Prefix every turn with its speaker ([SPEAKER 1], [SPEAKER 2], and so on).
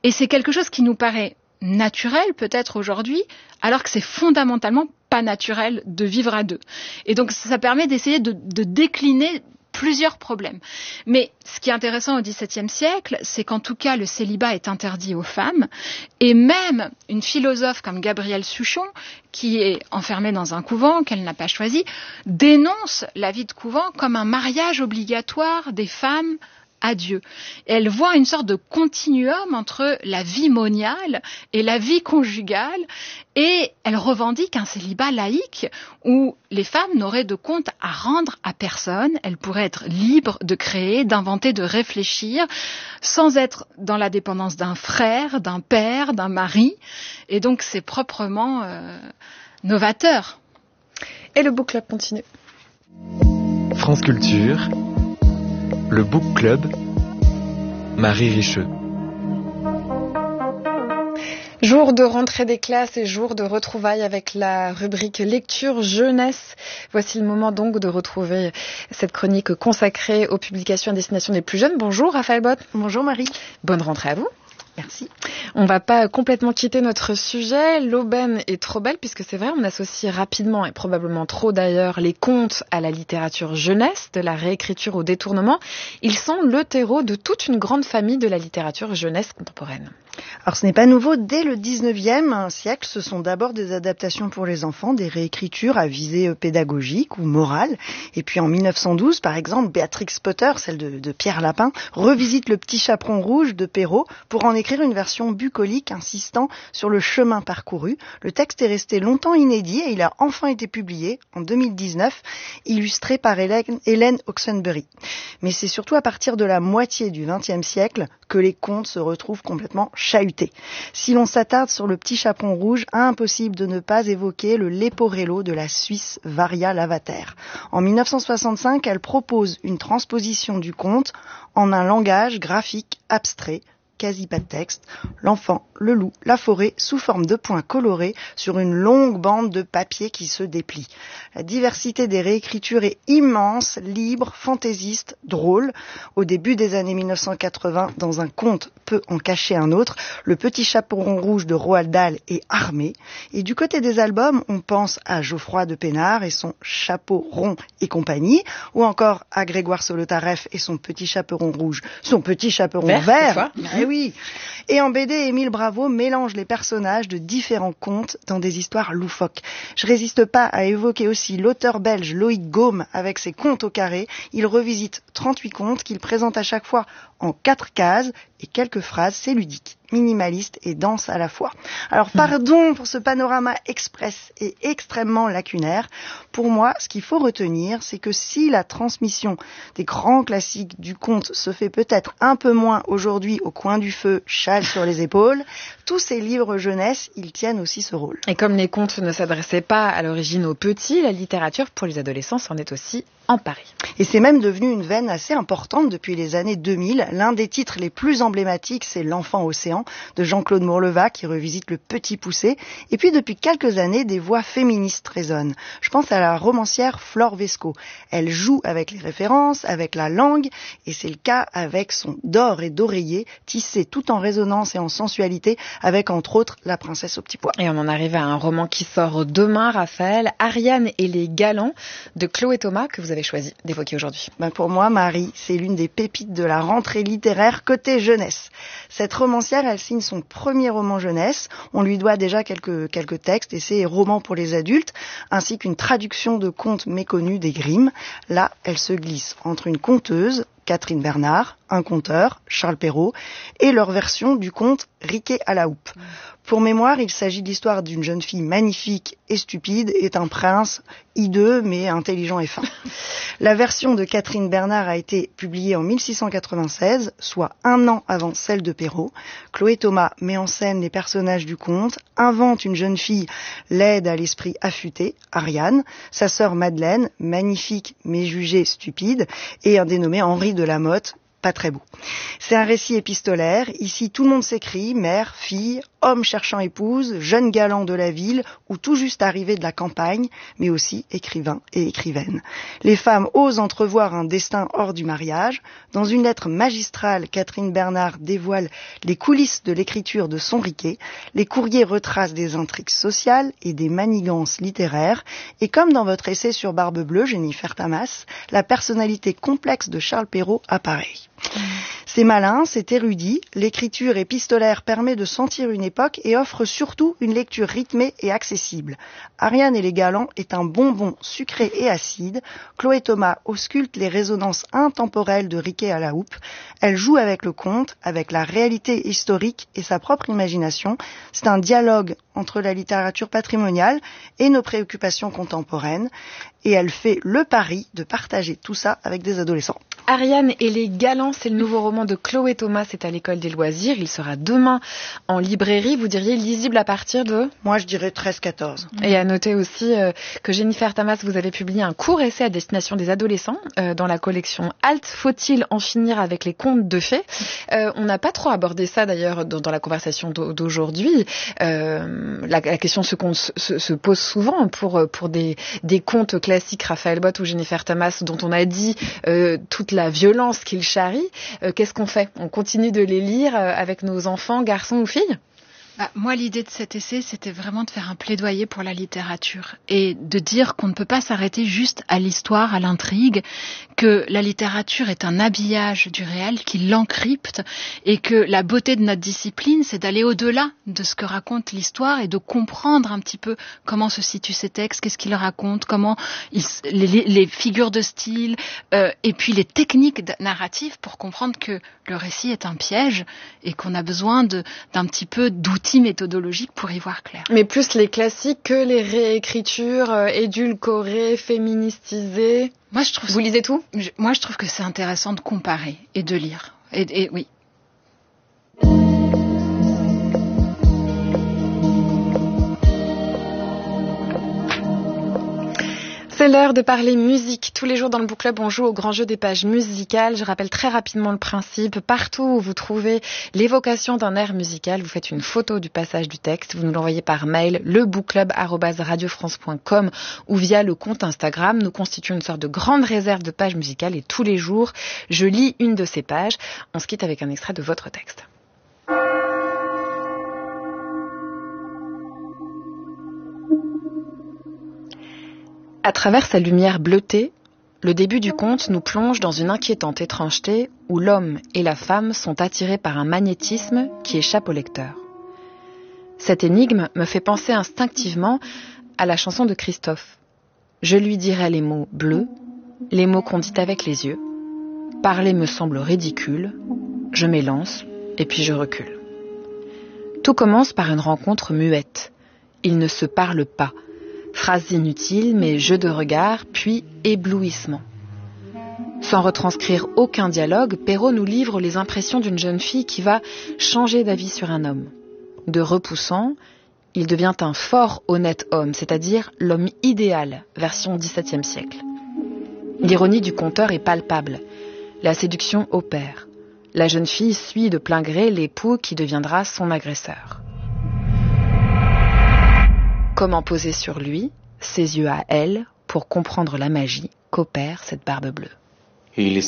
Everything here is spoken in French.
[SPEAKER 1] Et c'est quelque chose qui nous paraît naturel peut-être aujourd'hui, alors que c'est fondamentalement pas naturel de vivre à deux. Et donc ça permet d'essayer de décliner plusieurs problèmes. Mais ce qui est intéressant au XVIIe siècle, c'est qu'en tout cas le célibat est interdit aux femmes, et même une philosophe comme Gabrielle Suchon, qui est enfermée dans un couvent qu'elle n'a pas choisi, dénonce la vie de couvent comme un mariage obligatoire des femmes à Dieu. Elle voit une sorte de continuum entre la vie moniale et la vie conjugale, et elle revendique un célibat laïque où les femmes n'auraient de compte à rendre à personne. Elles pourraient être libres de créer, d'inventer, de réfléchir, sans être dans la dépendance d'un frère, d'un père, d'un mari. Et donc c'est proprement novateur.
[SPEAKER 2] Et le book club continue.
[SPEAKER 3] France Culture, le Book Club, Marie Richeux.
[SPEAKER 2] Jour de rentrée des classes et jour de retrouvailles avec la rubrique lecture jeunesse. Voici le moment donc de retrouver cette chronique consacrée aux publications à destination des plus jeunes. Bonjour Raphaël Bott.
[SPEAKER 4] Bonjour Marie.
[SPEAKER 2] Bonne rentrée à vous.
[SPEAKER 4] Merci.
[SPEAKER 2] On va pas complètement quitter notre sujet. L'aubaine est trop belle puisque c'est vrai, on associe rapidement et probablement trop d'ailleurs les contes à la littérature jeunesse, de la réécriture au détournement. Ils sont le terreau de toute une grande famille de la littérature jeunesse contemporaine.
[SPEAKER 4] Alors ce n'est pas nouveau, dès le 19e siècle, ce sont d'abord des adaptations pour les enfants, des réécritures à visée pédagogique ou morale. Et puis en 1912, par exemple, Béatrix Potter, celle de Pierre Lapin, revisite Le Petit Chaperon Rouge de Perrault pour en écrire une version bucolique insistant sur le chemin parcouru. Le texte est resté longtemps inédit et il a enfin été publié en 2019, illustré par Hélène Oxenbury. Mais c'est surtout à partir de la moitié du XXe siècle que les contes se retrouvent complètement chahutés. Si l'on s'attarde sur Le Petit Chaperon Rouge, impossible de ne pas évoquer le Leporello de la Suisse Varia Lavater. En 1965, elle propose une transposition du conte en un langage graphique abstrait, quasi pas de texte, l'enfant, le loup, la forêt, sous forme de points colorés sur une longue bande de papier qui se déplie. La diversité des réécritures est immense, libre, fantaisiste, drôle. Au début des années 1980, dans un conte peut en cacher un autre, Le Petit Chaperon Rouge de Roald Dahl est armé. Et du côté des albums, on pense à Geoffroy de Pénard et son Chapeau rond et compagnie, ou encore à Grégoire Solotareff et son Petit Chaperon Rouge, son Petit Chaperon vert. Oui. Et en BD, Émile Bravo mélange les personnages de différents contes dans des histoires loufoques. Je résiste pas à évoquer aussi l'auteur belge Loïc Gaume avec ses contes au carré. Il revisite 38 contes qu'il présente à chaque fois en 4 cases et quelques phrases. C'est ludique, minimaliste et dense à la fois. Alors pardon pour ce panorama express et extrêmement lacunaire. Pour moi, ce qu'il faut retenir, c'est que si la transmission des grands classiques du conte se fait peut-être un peu moins aujourd'hui au coin du feu, châle sur les épaules, tous ces livres jeunesse, ils tiennent aussi ce rôle.
[SPEAKER 2] Et comme les contes ne s'adressaient pas à l'origine aux petits, la littérature pour les adolescents s'en est aussi emparée.
[SPEAKER 4] Et c'est même devenu une veine assez importante depuis les années 2000. L'un des titres les plus emblématiques, c'est L'Enfant Océan de Jean-Claude Mourleva qui revisite Le Petit Poucet. Et puis depuis quelques années, des voix féministes résonnent. Je pense à la romancière Flore Vesco. Elle joue avec les références, avec la langue, et c'est le cas avec son D'or et d'oreiller, tissé tout en résonance et en sensualité, avec entre autres La Princesse au petit pois.
[SPEAKER 2] Et on en arrive à un roman qui sort demain, Raphaël, Ariane et les Galants de Chloé Thomas, que vous avez choisi d'évoquer aujourd'hui.
[SPEAKER 4] Pour moi, Marie, c'est l'une des pépites de la rentrée littéraire côté jeunesse. Cette romancière, elle signe son premier roman jeunesse. On lui doit déjà quelques textes et ses romans pour les adultes, ainsi qu'une traduction de contes méconnus des Grimm. Là, elle se glisse entre une conteuse, Catherine Bernard, un conteur, Charles Perrault, et leur version du conte Riquet à la houppe. Pour mémoire, il s'agit de l'histoire d'une jeune fille magnifique et stupide et d'un prince hideux mais intelligent et fin. La version de Catherine Bernard a été publiée en 1696, soit un an avant celle de Perrault. Chloé Thomas met en scène les personnages du conte, invente une jeune fille laide à l'esprit affûté, Ariane, sa sœur Madeleine, magnifique mais jugée stupide, et un dénommé Henri de la Motte, pas très beau. C'est un récit épistolaire. Ici, tout le monde s'écrit, mère, fille, hommes cherchant épouse, jeunes galants de la ville ou tout juste arrivés de la campagne, mais aussi écrivains et écrivaines. Les femmes osent entrevoir un destin hors du mariage. Dans une lettre magistrale, Catherine Bernard dévoile les coulisses de l'écriture de son Riquet. Les courriers retracent des intrigues sociales et des manigances littéraires. Et comme dans votre essai sur Barbe Bleue, Jennifer Tamas, la personnalité complexe de Charles Perrault apparaît. C'est malin, c'est érudit, l'écriture épistolaire permet de sentir une époque et offre surtout une lecture rythmée et accessible. Ariane et les Galants est un bonbon sucré et acide. Chloé Thomas ausculte les résonances intemporelles de Riquet à la houppe. Elle joue avec le conte, avec la réalité historique et sa propre imagination. C'est un dialogue entre la littérature patrimoniale et nos préoccupations contemporaines. Et elle fait le pari de partager tout ça avec des adolescents.
[SPEAKER 2] Ariane et les Galants, c'est le nouveau roman de Chloé Thomas, c'est à l'École des loisirs. Il sera demain en librairie. Vous diriez lisible à partir de...
[SPEAKER 4] Moi, je dirais 13-14.
[SPEAKER 2] Et à noter aussi que Jennifer Tamas, vous avez publié un court essai à destination des adolescents dans la collection Alt. Faut-il en finir avec les contes de fées? On n'a pas trop abordé ça d'ailleurs dans la conversation d'aujourd'hui. La question se pose souvent pour des contes classiques, Raphaël Bott ou Jennifer Tamas, dont on a dit toute la violence qu'ils charrient. Qu'est-ce qu'on fait? On continue de les lire avec nos enfants, garçons ou filles?
[SPEAKER 1] Moi, l'idée de cet essai, c'était vraiment de faire un plaidoyer pour la littérature et de dire qu'on ne peut pas s'arrêter juste à l'histoire, à l'intrigue, que la littérature est un habillage du réel qui l'encrypte et que la beauté de notre discipline, c'est d'aller au-delà de ce que raconte l'histoire et de comprendre un petit peu comment se situent ces textes, qu'est-ce qu'ils racontent, comment les figures de style et puis les techniques narratives pour comprendre que le récit est un piège et qu'on a besoin d'un petit peu d'outils méthodologiques pour y voir clair.
[SPEAKER 2] Mais plus les classiques que les réécritures édulcorées, féministisées. Vous lisez tout?
[SPEAKER 1] Moi, je trouve que c'est intéressant de comparer et de lire. Et oui.
[SPEAKER 2] C'est l'heure de parler musique. Tous les jours dans le Book Club, on joue au grand jeu des pages musicales. Je rappelle très rapidement le principe. Partout où vous trouvez l'évocation d'un air musical, vous faites une photo du passage du texte. Vous nous l'envoyez par mail, lebookclub@radiofrance.com ou via le compte Instagram. Nous constituons une sorte de grande réserve de pages musicales et tous les jours, je lis une de ces pages. On se quitte avec un extrait de votre texte. À travers sa lumière bleutée, le début du conte nous plonge dans une inquiétante étrangeté où l'homme et la femme sont attirés par un magnétisme qui échappe au lecteur. Cette énigme me fait penser instinctivement à la chanson de Christophe. Je lui dirai les mots bleus, les mots qu'on dit avec les yeux. Parler me semble ridicule, je m'élance et puis je recule. Tout commence par une rencontre muette. Ils ne se parlent pas. Phrases inutiles, mais jeux de regard, puis éblouissement. Sans retranscrire aucun dialogue, Perrault nous livre les impressions d'une jeune fille qui va changer d'avis sur un homme. De repoussant, il devient un fort honnête homme, c'est-à-dire l'homme idéal, version XVIIe siècle. L'ironie du conteur est palpable. La séduction opère. La jeune fille suit de plein gré l'époux qui deviendra son agresseur. Comment poser sur lui, ses yeux à elle, pour comprendre la magie qu'opère cette barbe bleue.